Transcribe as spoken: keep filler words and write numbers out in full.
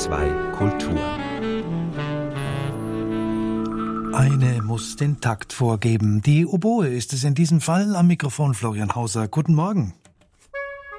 zwei Kultur. Eine muss den Takt vorgeben. Die Oboe ist es in diesem Fall. Am Mikrofon Florian Hauser. Guten Morgen.